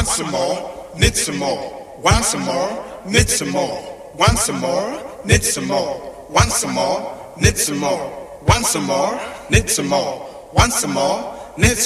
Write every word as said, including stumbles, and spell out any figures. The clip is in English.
want some more, need some more, want some more, need some more, want some more, need some more, want some more, need some more, want some more, need some more, want some more, need some more.